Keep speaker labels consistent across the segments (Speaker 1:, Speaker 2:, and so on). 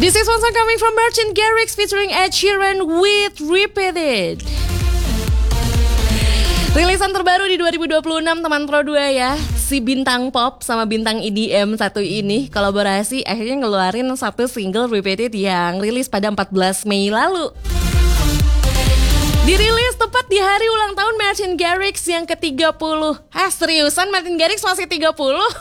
Speaker 1: This is one song coming from Martin Garrix featuring Ed Sheeran with Repeated. Rilisan terbaru di 2026 teman Pro 2 ya. Si bintang pop sama bintang EDM satu ini kolaborasi akhirnya ngeluarin satu single Repeated yang rilis pada 14 Mei lalu. Dirilis tepat di hari ulang tahun Martin Garrix yang ke-30. Seriusan Martin Garrix masih 30?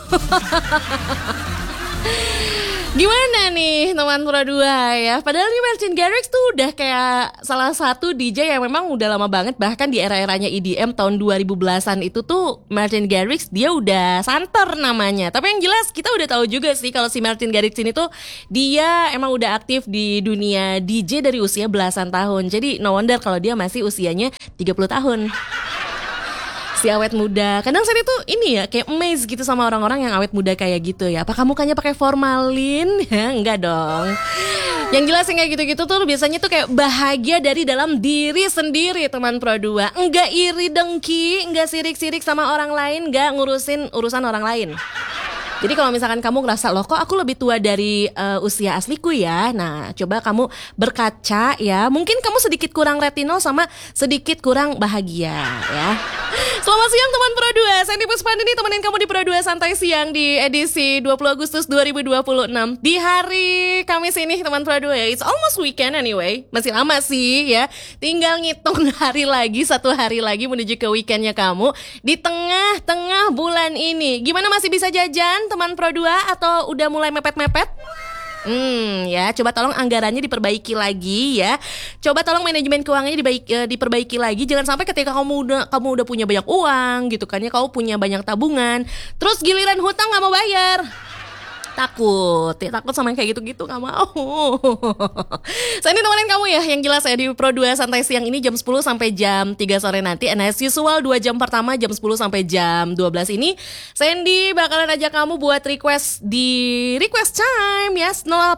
Speaker 1: Gimana nih teman Pro 2 ya? Padahal nih Martin Garrix tuh udah kayak salah satu DJ yang memang udah lama banget. Bahkan di era-eranya EDM tahun 2010-an itu tuh Martin Garrix dia udah santer namanya. Tapi yang jelas kita udah tahu juga sih kalau si Martin Garrix ini tuh dia emang udah aktif di dunia DJ dari usia belasan tahun. Jadi no wonder kalau dia masih usianya 30 tahun. Si awet muda. Kadang saya tuh ini ya kayak amazed gitu sama orang-orang yang awet muda kayak gitu ya. Apakah mukanya pakai formalin? Ya, enggak dong. Yang jelas yang kayak gitu-gitu tuh biasanya tuh kayak bahagia dari dalam diri sendiri teman Pro 2. Enggak iri dengki, enggak sirik-sirik sama orang lain, enggak ngurusin urusan orang lain. Jadi kalau misalkan kamu ngerasa loh kok aku lebih tua dari usia asliku ya. Nah coba kamu berkaca ya. Mungkin kamu sedikit kurang retinol sama sedikit kurang bahagia ya. Selamat siang teman Pro 2. Saya Nipu Spandini temenin kamu di Pro 2 Santai Siang di edisi 20 Agustus 2026. Di hari Kamis ini teman Pro 2 ya. It's almost weekend anyway. Masih lama sih ya. Tinggal ngitung hari lagi, 1 hari lagi menuju ke weekendnya kamu. Di tengah-tengah bulan ini. Gimana masih bisa jajan teman Pro 2 atau udah mulai mepet-mepet? Ya, coba tolong anggarannya diperbaiki lagi ya. Coba tolong manajemen keuangannya diperbaiki lagi. Jangan sampai ketika kamu udah punya banyak uang gitu kan ya, kamu punya banyak tabungan, terus giliran hutang nggak mau bayar. Takut sama yang kayak gitu-gitu, gak mau. Saya ini temenin kamu ya, yang jelas ya di Pro 2 Santai Siang ini jam 10 sampai jam 3 sore nanti. And as usual 2 jam pertama jam 10 sampai jam 12 ini Sandy bakalan ajak kamu buat request di request time ya,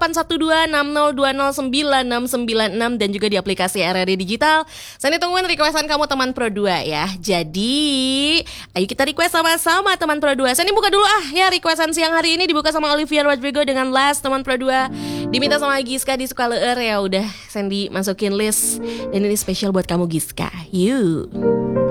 Speaker 1: 081260209696 dan juga di aplikasi RRI Digital. Sandy tungguin requestan kamu teman Pro 2 ya. Jadi ayo kita request sama-sama teman Pro 2. Sandy buka dulu ya requestan siang hari ini dibuka sama Olivia Rodrigo dengan Last teman Pro 2. Diminta sama Giska di Sukaleur ya udah Sandy masukin list. Dan ini spesial buat kamu Giska. Yuk.